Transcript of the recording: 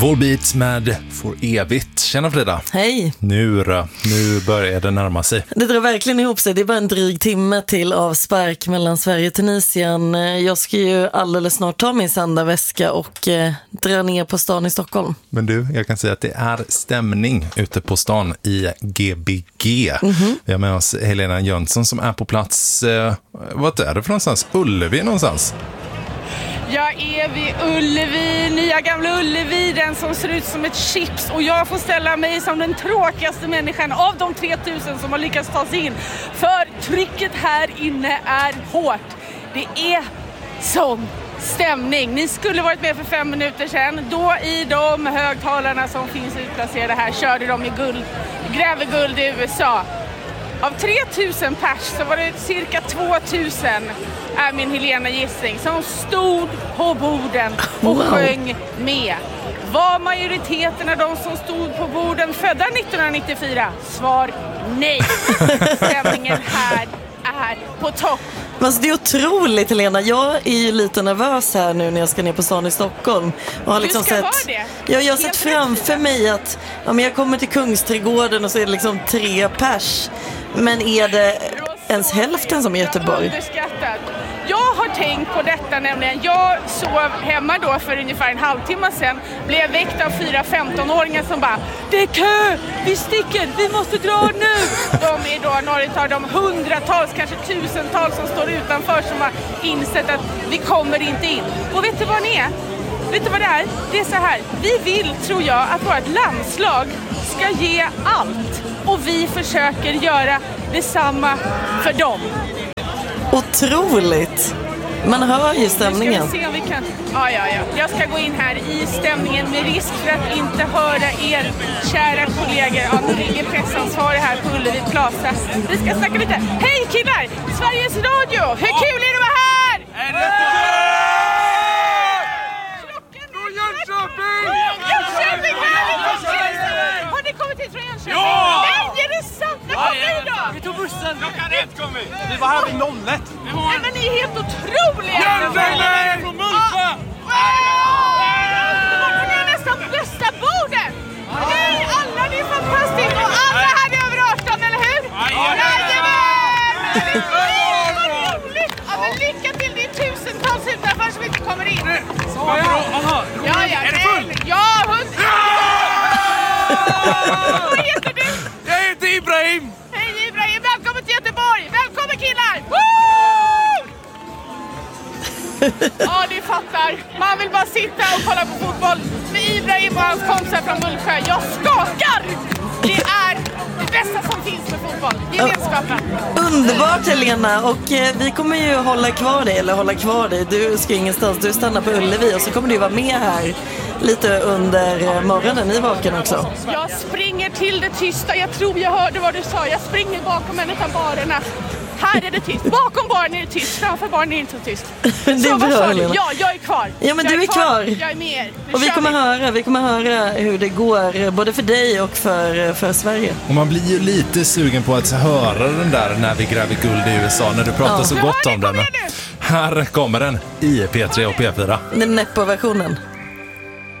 Volbeat med For evigt. Tjena Frida. Hej. Nu börjar det närma sig. Det drar verkligen ihop sig. Det är bara en dryg timme till avspark mellan Sverige och Tunisien. Jag ska ju alldeles snart ta min sändarväska och dra ner på stan i Stockholm. Men du, jag kan säga att det är stämning ute på stan i Gbg. Vi har med oss Helena Jönsson som är på plats. Vad är det för någonstans? Ullevi någonstans? Jag är vid Ullevi, nya gamla Ullevi, den som ser ut som ett chips. Och jag får ställa mig som den tråkigaste människan av de 3000 som har lyckats ta sig in. För trycket här inne är hårt. Det är sån stämning. Ni skulle varit med för 5 minuter sedan. Då i de högtalarna som finns utplacerade här körde de i gräver guld i USA. Av 3000 pers så var det cirka 2000, är min Helena gissning, som stod på borden och sjöng med. Var majoriteten av de som stod på borden födda 1994? Svar nej. Stämningen här är på topp. Alltså det är otroligt, Helena. Jag är ju lite nervös här nu när jag ska ner på stan i Stockholm. Och har liksom du ska vara det. Jag har sett framför mig att jag kommer till Kungsträdgården och så är det liksom 3 pers. Men är det ens hälften som i Göteborg? Jag har tänkt på detta, nämligen jag sov hemma då för ungefär en halvtimme sedan, blev väckt av 4-15-åringar som bara: det är kö, vi sticker, vi måste dra nu. De är då några av de hundratals, kanske tusentals som står utanför som har insett att vi kommer inte in. Och vet du vad ni är? Vet du vad det är? Det är så här, vi vill, tror jag, att vårt landslag ska ge allt. Och vi försöker göra detsamma för dem. Otroligt! Man hör ju stämningen. Ska vi se om vi kan... Ja. Jag ska gå in här i stämningen med risk för att inte höra er kära kollegor. Ja, nu ligger pressansvarig här på Ullevi Plaza. Vi ska snacka lite. Hej killar! Sveriges Radio! Hur kul är det att vara här? Är det Jönköping! Har ni kommit hit från Jönköping? Ja! Nej, är det sant? När kom ni då? Vi tog bussen. Klockan 1 kom vi. Vi var här vid 01. Nej, men ni är helt otroliga! Jönköping! Från Mullsjö! Och ni är nästan bästa bordet! Hej alla, det är fantastiskt! Och alla här är över 18, eller hur? Jajamän! Vad roligt! Ja, men lycka till, det är tusentals utanför som inte kommer in. Ja, är det full? Ja, 100! Vad heter du? Jag heter Ibrahim. Hej Ibrahim, välkommen till Göteborg! Välkommen killar! Ja, ni fattar. Man vill bara sitta och kolla på fotboll med Ibrahim och hans kompisar från Mullsjö. Jag skakar! Det är det bästa som finns med fotboll. Gemenskapen. Underbart, Helena. Och vi kommer ju hålla kvar dig. Du ska ingenstans. Du stannar på Ullevi och så kommer du vara med här lite under morgonen i vaken också. Jag springer till det tysta. Jag tror jag hörde vad du sa. Jag springer bakom en av barerna. Här är det tyst. Bakom baren är det tyst. Framför baren är det inte så tyst. Det är bra, Helena. Ja, jag är kvar. Ja, men du är kvar. Jag är med er. Och vi kommer höra hur det går både för dig och för Sverige. Och man blir ju lite sugen på att höra den där när vi gräver guld i USA, när du pratar så gott om den. Här kommer den i P3 och P4. Den Neppo-versionen.